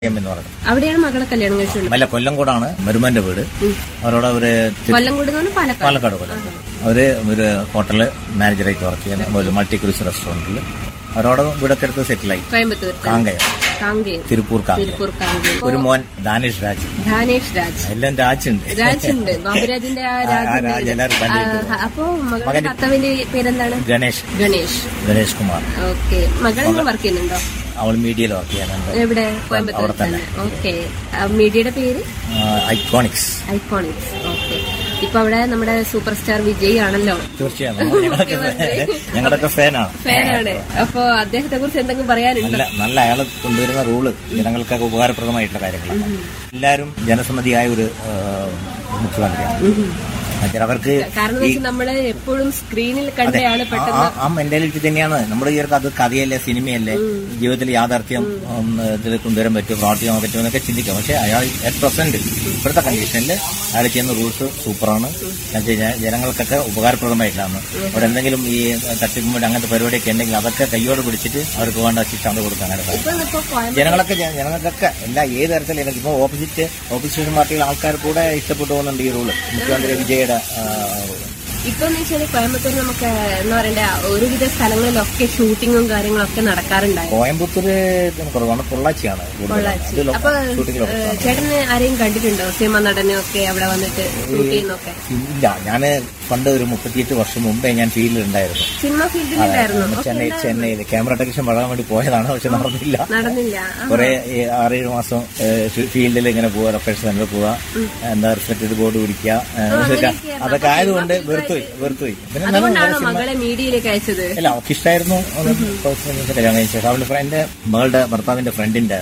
എന്ന് പറഞ്ഞു. അവിടെയാണ് മകളെ കല്യാണം കഴിച്ചത്. അല്ല, കൊല്ലംകോടാണ് മരുമന്റെ വീട്. അവരോട് അവര് കൊല്ലംകോട് പാലക്കാട് അവര് ഒരു ഹോട്ടല് മാനേജറായിട്ട് വർക്ക് ചെയ്യുന്ന ഒരു മൾട്ടി ക്രൂസ് റെസ്റ്റോറന്റിൽ അവരോട് വീടൊക്കെ എടുത്ത് സെറ്റിലായി. കോയമ്പത്തൂർ തിരുപ്പൂർ ഒരു മോൻ ധാനേഷ് രാജ്. എല്ലാം രാജുണ്ട്. ബാബുരാജിന്റെ അപ്പോ മകളുടെ ഭർത്താവിന്റെ പേരെന്താണ്? ഗണേഷ് കുമാർ. ഓക്കെ. മകളെല്ലാം വർക്ക് ചെയ്യുന്നുണ്ടോ? അവൾ മീഡിയയിൽ വർക്ക് ചെയ്യാനുണ്ട്. എവിടെ? കോയമ്പത്തൂർ തന്നെ. ഓക്കെ. മീഡിയയുടെ പേര് ഐക്കോണിക്സ്. ഓക്കെ. ഇപ്പൊ അവിടെ നമ്മുടെ സൂപ്പർ സ്റ്റാർ വിജയ് ആണല്ലോ. തീർച്ചയായും ഞങ്ങളുടെയൊക്കെ ഫാനാണ്. അപ്പൊ അദ്ദേഹത്തെ കുറിച്ച് എന്തെങ്കിലും പറയാനുണ്ട്? നല്ല അയാൾ കൊണ്ടുവരുന്ന റൂള് ജനങ്ങൾക്കൊക്കെ ഉപകാരപ്രദമായിട്ടുള്ള കാര്യങ്ങളാണ്. എല്ലാവരും ജനസമ്മതിയായ ഒരു മുഖ്യമന്ത്രിയാണ്. അവർക്ക് കാരണം നമ്മള് എപ്പോഴും സ്ക്രീനിൽ കണ്ടയാള് പെട്ടെന്ന് ആ മെന്റാലിറ്റി തന്നെയാണ് നമ്മുടെ ഈ അത് കഥയല്ലേ, സിനിമയല്ലേ, ജീവിതത്തിൽ യാഥാർത്ഥ്യം ഇതിൽ കൊണ്ടുവരാൻ പറ്റുമോ, പ്രവർത്തിക്കാൻ പറ്റുമോ എന്നൊക്കെ ചിന്തിക്കാം. പക്ഷെ അയാൾ അറ്റ് പ്രസന്റ് ഇപ്പോഴത്തെ കണ്ടീഷനിൽ അയാൾ ചെയ്യുന്ന റൂൾസ് സൂപ്പറാണ്. ജനങ്ങൾക്കൊക്കെ ഉപകാരപ്രദമായിട്ടാണ്. അവിടെ എന്തെങ്കിലും ഈ തട്ടിപ്പുമ്പോൾ അങ്ങനത്തെ പരിപാടിയൊക്കെ ഉണ്ടെങ്കിൽ അതൊക്കെ കയ്യോട് പിടിച്ചിട്ട് അവർക്ക് വേണ്ട ശിക്ഷ അത് കൊടുക്കാൻ ജനങ്ങൾക്കൊക്കെ എല്ലാ ഏത് തരത്തിലും ഇപ്പൊ ഓപ്പോസിഷൻ പാർട്ടിയിലെ ആൾക്കാർ കൂടെ ഇഷ്ടപ്പെട്ടു പോകുന്നുണ്ട് ഈ റൂള്, മുഖ്യമന്ത്രി വിജയുടെ. ഇപ്പൊ കോയമ്പത്തൂർ നമുക്ക് എന്താ പറയണ്ട, ഒരുവിധ സ്ഥലങ്ങളിലൊക്കെ ഷൂട്ടിങ്ങും കാര്യങ്ങളൊക്കെ നടക്കാറുണ്ടായിരുന്നു. കോയമ്പത്തൂര് കുറവാണ്, പൊള്ളാച്ചിയാണ്. അപ്പൊ ചേട്ടന് ആരെയും കണ്ടിട്ടുണ്ടോ സിനിമ നടനെയൊക്കെ അവിടെ വന്നിട്ട് ഷൂട്ട് ചെയ്യുന്നൊക്കെ? ഇല്ല, ഞാന് പണ്ട് ഒരു 38 വർഷം മുമ്പേ ഞാൻ ഫീൽഡിലുണ്ടായിരുന്നു. സിനിമ ഫീൽഡിലുണ്ടായിരുന്നു. ചെന്നൈയിൽ ക്യാമറ ടെക്നീഷ്യൻ പറയാൻ വേണ്ടി പോയതാണ്. പക്ഷെ നടന്നില്ല. കുറെ 6-7 മാസം ഫീൽഡിൽ ഇങ്ങനെ പോവാ, ലൊക്കേഷൻ സെന്ററിൽ പോവാ, എന്താ റിഫ്ലക്റ്റഡ് ബോർഡ് പിടിക്കുക, അതൊക്കെ ആയതുകൊണ്ട് വെറുത്തുപോയി. മകളെ മീഡിയയിലേക്ക് അയച്ചത് അല്ല, അവർക്ക് ഇഷ്ടമായിരുന്നു. കല്യാണം കഴിച്ചത് അവളുടെ എന്റെ മകളുടെ ഭർത്താവിന്റെ ഫ്രണ്ടിന്റെ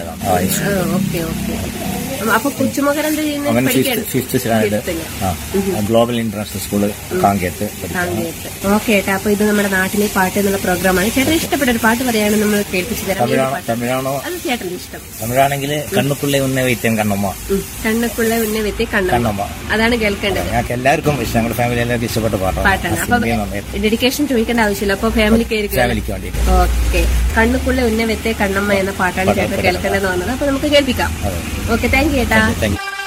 അപ്പൊ കൊച്ചുമകൻ എന്താ ചെയ്യുന്നത്? 5th standard global international school കാങ്കേത്ത്. Okay ഏട്ടാ. അപ്പൊ ഇത് നമ്മുടെ നാട്ടിലെ പാട്ട് എന്നുള്ള പ്രോഗ്രാമാണ്. ചേട്ടൻ ഇഷ്ടപ്പെട്ട ഒരു പാട്ട് പറയാണ് നമ്മൾ കേൾപ്പിച്ചു തരാം. തമിഴാണോ? അത് ചേട്ടന് ഇഷ്ടം. തമിഴാണെങ്കിൽ കണ്ണുക്കുള്ളേ ഉന്ന വൈദ്യം കണ്ണമ്മ. കണ്ണുക്കുള്ളേ ഉന്ന വൈദ്യം കണ്ണമ്മ, അതാണ് കേൾക്കേണ്ടത്. ഞങ്ങൾക്ക് എല്ലാവർക്കും ഇഷ്ടം, ഞങ്ങളുടെ ഫാമിലി എല്ലാവർക്കും ഇഷ്ടപ്പെട്ട പാട്ടാണ്. അപ്പൊ ഡെഡിക്കേഷൻ ചോദിക്കേണ്ട ആവശ്യമില്ല. അപ്പൊ ഫാമിലിക്ക് വേണ്ടി. ഓക്കെ. കണ്ണുക്കുള്ളേ ഉന്ന വെത്തേ കണ്ണമ്മ എന്ന പാട്ടാണ് ചേട്ടൻ കേൾക്കേണ്ടതെന്ന് പറഞ്ഞത്. അപ്പൊ നമുക്ക് കേൾപ്പിക്കാം. ഓക്കെ, താങ്ക് യു ഏട്ടാ.